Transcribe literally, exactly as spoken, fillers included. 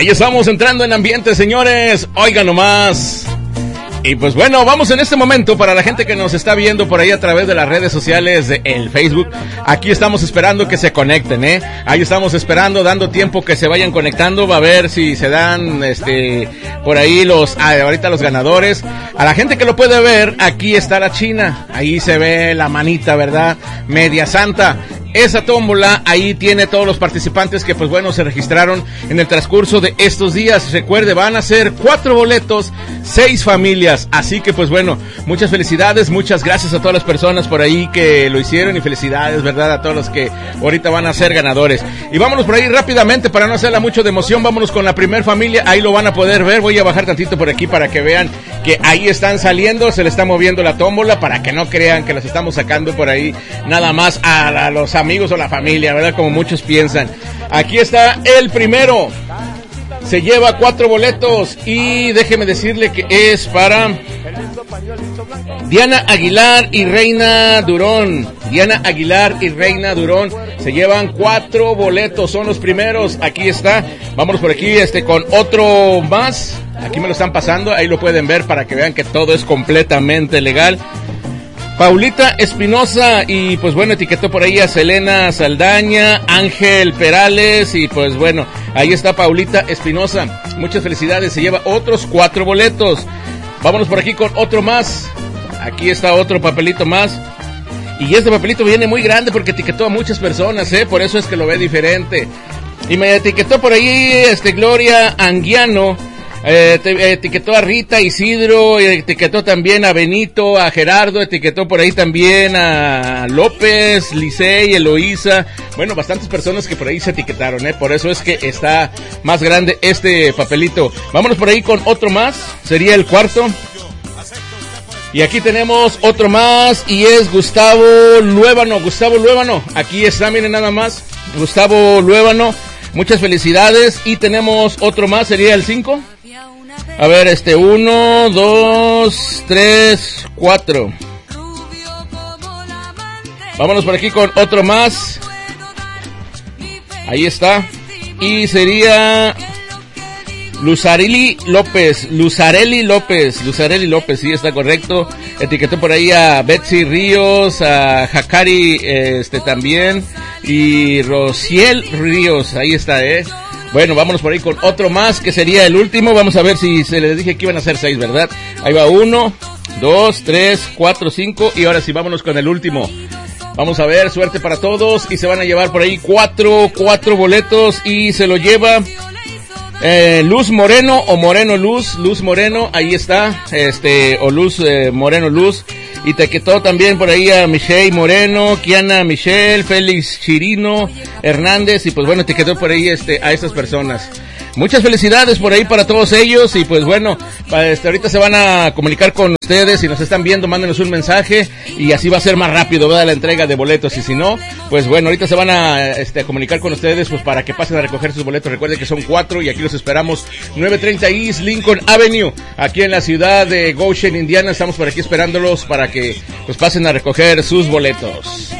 ahí estamos entrando en ambiente, señores. Oigan nomás. Y pues bueno, vamos en este momento para la gente que nos está viendo por ahí a través de las redes sociales de el Facebook. Aquí estamos esperando que se conecten, ¿eh? Ahí estamos esperando, dando tiempo que se vayan conectando. Va a ver si se dan, este, por ahí los, ah, ahorita los ganadores. A la gente que lo puede ver, aquí está la China. Ahí se ve la manita, ¿verdad? Media Santa. Esa tómbola, ahí tiene todos los participantes que pues bueno se registraron en el transcurso de estos días. Recuerde, van a ser cuatro boletos, seis familias, así que pues bueno, muchas felicidades, muchas gracias a todas las personas por ahí que lo hicieron y felicidades, ¿verdad? A todos los que ahorita van a ser ganadores. Y vámonos por ahí rápidamente para no hacerla mucho de emoción, vámonos con la primer familia, ahí lo van a poder ver. Voy a bajar tantito por aquí para que vean que ahí están saliendo, se le está moviendo la tómbola para que no crean que los estamos sacando por ahí nada más a, a los amigos o la familia, ¿verdad? Como muchos piensan. Aquí está el primero. Se lleva cuatro boletos y déjeme decirle que es para Diana Aguilar y Reina Durón. Diana Aguilar y Reina Durón se llevan cuatro boletos, son los primeros. Aquí está. Vámonos por aquí este con otro más. Aquí me lo están pasando, ahí lo pueden ver para que vean que todo es completamente legal. Paulita Espinosa y pues bueno, etiquetó por ahí a Selena Saldaña, Ángel Perales y pues bueno, ahí está Paulita Espinosa. Muchas felicidades, se lleva otros cuatro boletos. Vámonos por aquí con otro más. Aquí está otro papelito más. Y este papelito viene muy grande porque etiquetó a muchas personas, ¿eh? Por eso es que lo ve diferente. Y me etiquetó por ahí este Gloria Anguiano. Eh, te, etiquetó a Rita Isidro, etiquetó también a Benito, a Gerardo, etiquetó por ahí también a López, Licey, Eloísa, bueno, bastantes personas que por ahí se etiquetaron, eh, por eso es que está más grande este papelito. Vámonos por ahí con otro más, sería el cuarto. Y aquí tenemos otro más y es Gustavo Luébano, Gustavo Luébano, aquí está, miren nada más, Gustavo Luébano, muchas felicidades. Y tenemos otro más, sería el cinco. A ver, este, uno, dos, tres, cuatro. Vámonos por aquí con otro más. Ahí está. Y sería Luzareli López, Luzareli López, Luzareli López, sí, está correcto. Etiquetó por ahí a Betsy Ríos, a Jacari, este, también. Y Rociel Ríos, ahí está, eh. Bueno, vámonos por ahí con otro más, que sería el último. Vamos a ver si se les dije que iban a ser seis, ¿verdad? Ahí va uno, dos, tres, cuatro, cinco. Y ahora sí, vámonos con el último. Vamos a ver, suerte para todos. Y se van a llevar por ahí cuatro, cuatro boletos. Y se lo lleva eh, Luz Moreno o Moreno Luz. Luz Moreno, ahí está. Este, o Luz eh, Moreno Luz. Y te quedó también por ahí a Michelle Moreno, Kiana Michelle, Félix Chirino, Hernández, y pues bueno, te quedó por ahí este, a estas personas. Muchas felicidades por ahí para todos ellos, y pues bueno, este, ahorita se van a comunicar con ustedes, si nos están viendo, mándenos un mensaje, y así va a ser más rápido, ¿verdad?, la entrega de boletos, y si no, pues bueno, ahorita se van a, este, a comunicar con ustedes, pues para que pasen a recoger sus boletos. Recuerden que son cuatro, y aquí los esperamos, nueve treinta East Lincoln Avenue, aquí en la ciudad de Goshen, Indiana. Estamos por aquí esperándolos para que pues pasen a recoger sus boletos.